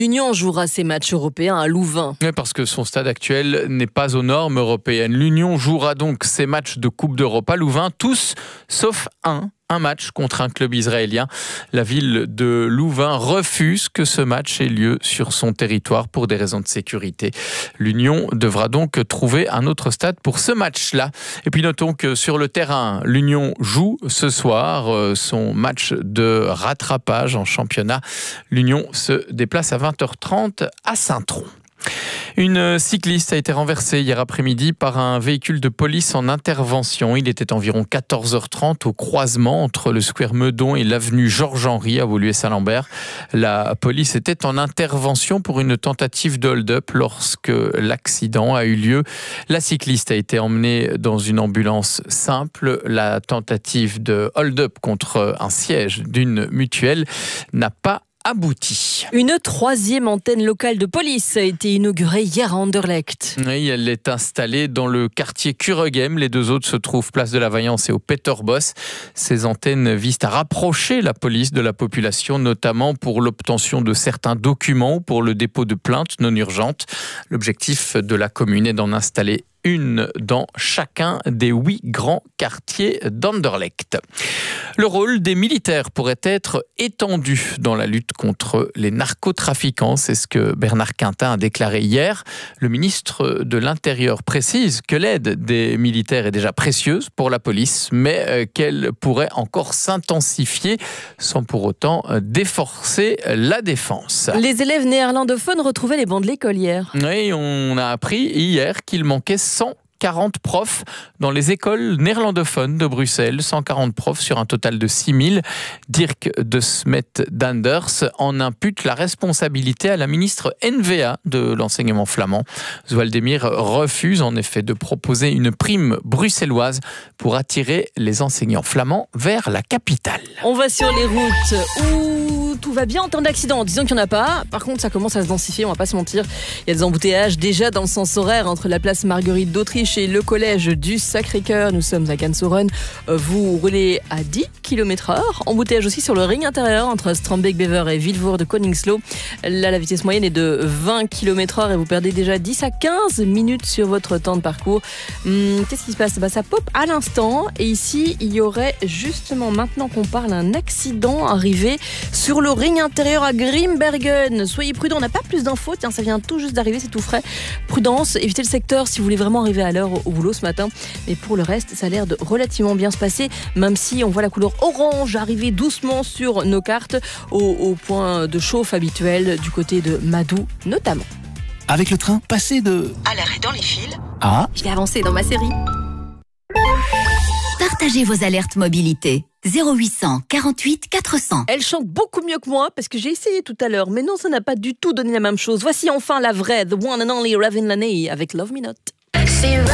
L'Union jouera ses matchs européens à Louvain. Oui, parce que son stade actuel n'est pas aux normes européennes. L'Union jouera donc ses matchs de Coupe d'Europe à Louvain, tous sauf un match contre un club israélien. La ville de Louvain refuse que ce match ait lieu sur son territoire pour des raisons de sécurité. L'Union devra donc trouver un autre stade pour ce match-là. Et puis notons que sur le terrain, l'Union joue ce soir son match de rattrapage en championnat. L'Union se déplace à 20h30 à Saint-Tron. Une cycliste a été renversée hier après-midi par un véhicule de police en intervention. Il était environ 14h30 au croisement entre le square Meudon et l'avenue Georges-Henri à Woluwe-Saint-Lambert. La police était en intervention pour une tentative de hold-up lorsque l'accident a eu lieu. La cycliste a été emmenée dans une ambulance simple. La tentative de hold-up contre un siège d'une mutuelle n'a pas abouti. Une troisième antenne locale de police a été inaugurée hier à Anderlecht. Oui, elle est installée dans le quartier Kuregem. Les deux autres se trouvent place de la Vaillance et au Peterbos. Ces antennes visent à rapprocher la police de la population, notamment pour l'obtention de certains documents ou pour le dépôt de plaintes non urgentes. L'objectif de la commune est d'en installer une dans chacun des 8 grands quartiers d'Anderlecht. Le rôle des militaires pourrait être étendu dans la lutte contre les narcotrafiquants. C'est ce que Bernard Quintin a déclaré hier. Le ministre de l'Intérieur précise que l'aide des militaires est déjà précieuse pour la police, mais qu'elle pourrait encore s'intensifier sans pour autant déforcer la défense. Les élèves néerlandophones retrouvaient les bancs de l'école hier. Oui, on a appris hier qu'il manquait 140 profs dans les écoles néerlandophones de Bruxelles. 140 profs sur un total de 6000. Dirk de Smet-Danders en impute la responsabilité à la ministre NVA de l'enseignement flamand. Zwoldemir refuse en effet de proposer une prime bruxelloise pour attirer les enseignants flamands vers la capitale. On va sur les routes où tout va bien en termes d'accidents. Disons qu'il n'y en a pas. Par contre, ça commence à se densifier, on va pas se mentir. Il y a des embouteillages déjà dans le sens horaire entre la place Marguerite d'Autriche et le collège du Sacré-Cœur. Nous sommes à Gansoren. Vous roulez à 10 km/h. Embouteillage aussi sur le ring intérieur entre Strambek-Bever et Vilvoorde de Koningslo. Là, la vitesse moyenne est de 20 km/h et vous perdez déjà 10 à 15 minutes sur votre temps de parcours. Qu'est-ce qui se passe ? Ça pop à l'instant. Et ici, il y aurait justement, maintenant qu'on parle, un accident arrivé sur le ring intérieur à Grimbergen. Soyez prudents, on n'a pas plus d'infos. Tiens, ça vient tout juste d'arriver, c'est tout frais. Prudence, évitez le secteur si vous voulez vraiment arriver à l'heure au boulot ce matin. Mais pour le reste, ça a l'air de relativement bien se passer, même si on voit la couleur orange arriver doucement sur nos cartes au point de chauffe habituel du côté de Madou notamment. Avec le train, passez de... à l'arrêt dans les fils. Ah, Je vais avancer dans ma série. Partagez vos alertes mobilité. 0800 48 400. Elle chante beaucoup mieux que moi parce que j'ai essayé tout à l'heure, mais non, ça n'a pas du tout donné la même chose. Voici enfin la vraie, the one and only Ravin Laney avec Love Me Not.